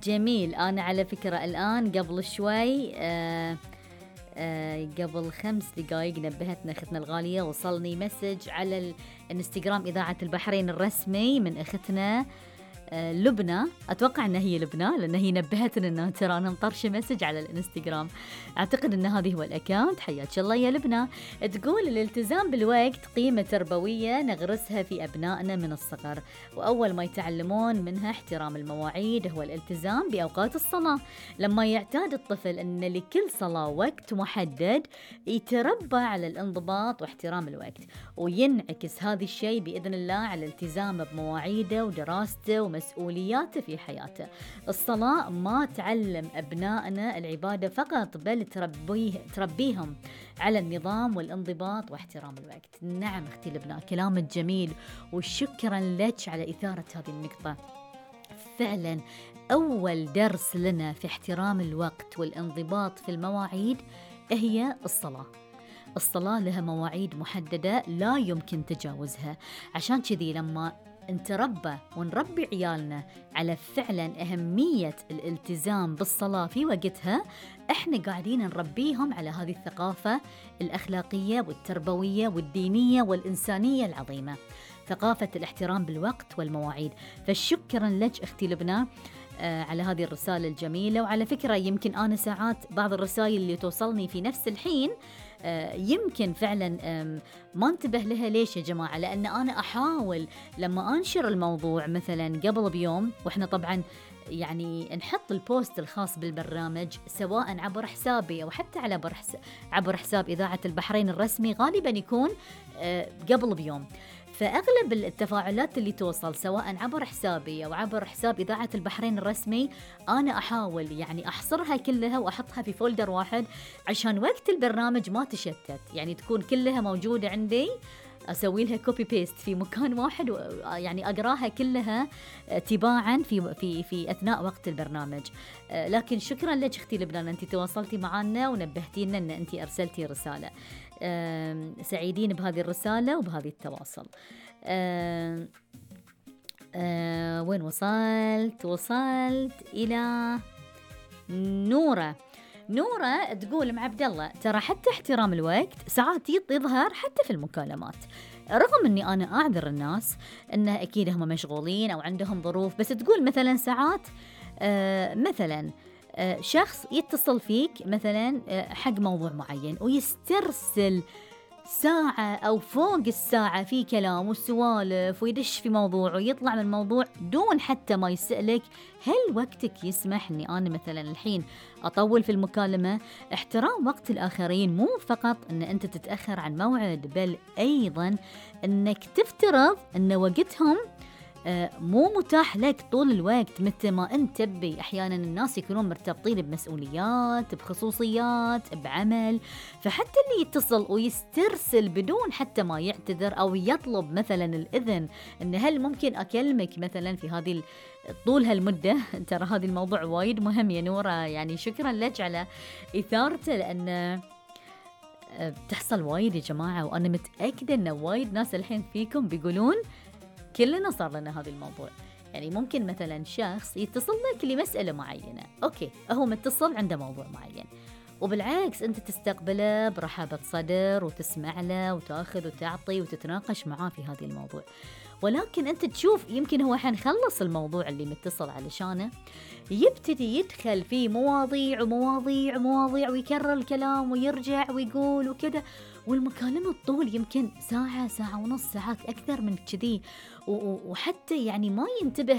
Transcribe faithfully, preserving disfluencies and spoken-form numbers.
جميل. أنا على فكرة الآن قبل شوي آه آه قبل خمس دقائق نبهتنا أختنا الغالية، وصلني مسج على الانستغرام إذاعة البحرين الرسمي من أختنا آه لبنى. أتوقع أنها هي لبنى، لأن هي نبهتنا أنه ترى أنا مطرشة مسج على الانستغرام. أعتقد أن هذه هو الأكاونت. حياك الله يا لبنى. تقول الالتزام بالوقت قيمة تربوية نغرسها في أبنائنا من الصغر، وأول ما يتعلمون منها احترام المواعيد هو الالتزام بأوقات الصلاة. لما يعتاد الطفل أن لكل صلاة وقت محدد يتربى على الانضباط واحترام الوقت، وينعكس هذا الشيء بإذن الله على الالتزام بمواعيده ودراسته ومسؤولياته في حياته. الصلاة ما تعلم أبنائنا العبادة فقط، بل تربيه تربيهم على النظام والانضباط واحترام الوقت. نعم أختي لبنى، كلامك جميل وشكرا لك على إثارة هذه النقطة. فعلا أول درس لنا في احترام الوقت والانضباط في المواعيد هي الصلاة. الصلاة لها مواعيد محددة لا يمكن تجاوزها. عشان كذي لما نتربى ونربي عيالنا على فعلا أهمية الالتزام بالصلاة في وقتها، احنا قاعدين نربيهم على هذه الثقافة الأخلاقية والتربوية والدينية والإنسانية العظيمة، ثقافة الاحترام بالوقت والمواعيد. فشكرا لك أختي لبنى آه على هذه الرسالة الجميلة. وعلى فكرة يمكن أنا ساعات بعض الرسائل اللي توصلني في نفس الحين آه يمكن فعلا آه ما انتبه لها. ليش يا جماعة؟ لأن أنا أحاول لما أنشر الموضوع مثلا قبل بيوم، وإحنا طبعا يعني نحط البوست الخاص بالبرنامج سواء عبر حسابي أو حتى على عبر حساب إذاعة البحرين الرسمي، غالبا يكون آه قبل بيوم. فأغلب التفاعلات اللي توصل سواء عبر حسابي أو عبر حساب إذاعة البحرين الرسمي أنا أحاول يعني أحصرها كلها وأحطها في فولدر واحد عشان وقت البرنامج ما تشتت، يعني تكون كلها موجودة عندي، أسوي لها كوبي بيست في مكان واحد، يعني أقراها كلها تباعا في في في أثناء وقت البرنامج. لكن شكرا لك أختي لبنى أن أنت تواصلتي معنا ونبهتينا أن أنت أرسلتي رسالة. سعيدين بهذه الرسالة وبهذه التواصل. أه أه وين وصلت؟ وصلت إلى نورة. نورة تقول مع عبد الله ترى حتى احترام الوقت ساعات يظهر حتى في المكالمات، رغم اني انا اعذر الناس انه اكيد هم مشغولين او عندهم ظروف، بس تقول مثلا ساعات آه مثلا آه شخص يتصل فيك مثلا آه حق موضوع معين ويسترسل ساعة أو فوق الساعة في كلام وسوالف ويدش في موضوع ويطلع من الموضوع دون حتى ما يسألك هل وقتك يسمح أني أنا مثلا الحين أطول في المكالمة. احترام وقت الآخرين مو فقط أن أنت تتأخر عن موعد، بل أيضا أنك تفترض أن وقتهم مو متاح لك طول الوقت مثل ما أنت تبي. أحيانا الناس يكونون مرتبطين بمسؤوليات، بخصوصيات، بعمل، فحتى اللي يتصل ويسترسل بدون حتى ما يعتذر أو يطلب مثلا الإذن أن هل ممكن أكلمك مثلا في هذه طول هالمدة. ترى هذا الموضوع وايد مهم يا نورة، يعني شكرا لك على إثارته، لأن بتحصل وايد يا جماعة، وأنا متأكدة أن وايد ناس الحين فيكم بيقولون كلنا صار لنا هذا الموضوع. يعني ممكن مثلا شخص يتصل لك لمسألة معينة، أوكي هو متصل عنده موضوع معين، وبالعكس أنت تستقبله برحابة صدر وتسمع له وتأخذ وتعطي وتتناقش معاه في هذا الموضوع، ولكن أنت تشوف يمكن هو حنخلص الموضوع اللي متصل علشانه يبتدي يدخل في مواضيع ومواضيع ومواضيع ويكرر الكلام ويرجع ويقول وكذا، والمكالمة الطول يمكن ساعة ساعة ونص، ساعات أكثر من كذي، وحتى يعني ما ينتبه